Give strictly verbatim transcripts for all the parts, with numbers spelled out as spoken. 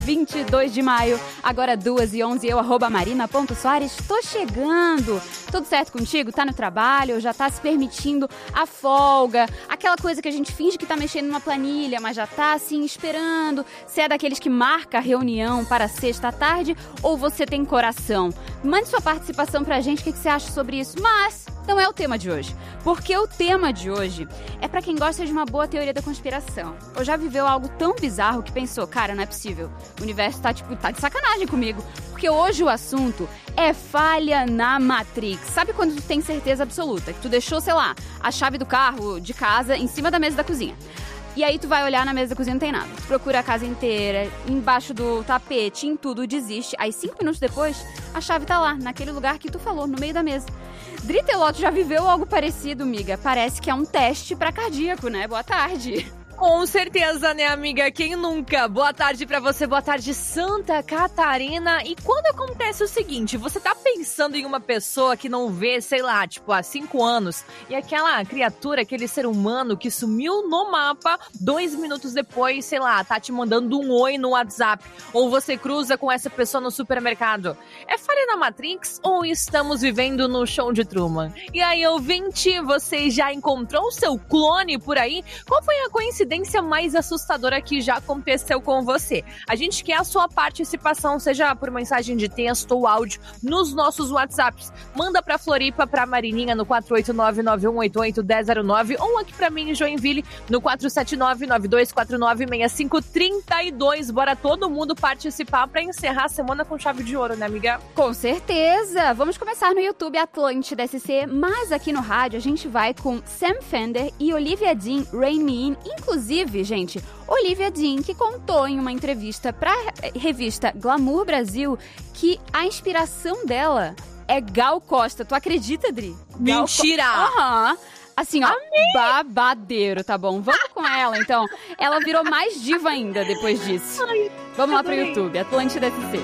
vinte e dois de maio, agora duas e onze, eu, arroba marina.soares, tô chegando. Tudo certo contigo? Tá no trabalho? Já tá se permitindo a folga? Aquela coisa que a gente finge que tá mexendo numa planilha, mas já tá assim esperando. Você é daqueles que marca a reunião para sexta à tarde ou você tem coração? Mande sua participação pra gente, o que, que você acha sobre isso. Mas não é o tema de hoje, porque o tema de hoje é pra quem gosta de uma boa teoria da conspiração. Ou já viveu algo tão bizarro que pensou, cara, não é possível. O universo tá, tipo, tá de sacanagem comigo. Porque hoje o assunto é falha na Matrix. Sabe quando tu tem certeza absoluta que tu deixou, sei lá, a chave do carro, de casa, em cima da mesa da cozinha. E aí tu vai olhar na mesa da cozinha, não tem nada. Tu procura a casa inteira, embaixo do tapete, em tudo, desiste. Aí cinco minutos depois, a chave tá lá, naquele lugar que tu falou, no meio da mesa. Dri Telotto já viveu algo parecido, miga. Parece que é um teste pra cardíaco, né? Boa tarde. Com certeza, né, amiga? Quem nunca? Boa tarde pra você, boa tarde, Santa Catarina. E quando acontece o seguinte, você tá pensando em uma pessoa que não vê, sei lá, tipo, há cinco anos, e aquela criatura, aquele ser humano que sumiu no mapa, dois minutos depois, sei lá, tá te mandando um oi no WhatsApp, ou você cruza com essa pessoa no supermercado. É falha na Matrix ou estamos vivendo no show de Truman? E aí, ouvinte, você já encontrou o seu clone por aí? Qual foi a coincidência mais assustadora que já aconteceu com você? A gente quer a sua participação, seja por mensagem de texto ou áudio, nos nossos WhatsApps. Manda pra Floripa, pra Marininha no quatro oito nove, nove um oito oito, um zero zero nove ou aqui pra mim em Joinville no quatro sete nove, nove dois quatro nove, seis cinco três dois. Bora todo mundo participar pra encerrar a semana com chave de ouro, né, amiga? Com certeza! Vamos começar no YouTube Atlântida S C, mas aqui no rádio a gente vai com Sam Fender e Olivia Dean, Rain Me In. Inclusive, gente, Olivia Dean, que contou em uma entrevista pra revista Glamour Brasil que a inspiração dela é Gal Costa. Tu acredita, Dri? Mentira! Aham. Uhum. Assim, ó, Amei. Babadeiro, tá bom? Vamos com ela, então. Ela virou mais diva ainda depois disso. Ai, Vamos lá pro adorei. YouTube, Atlântida S C.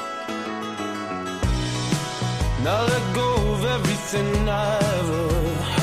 Now let go of everything I ever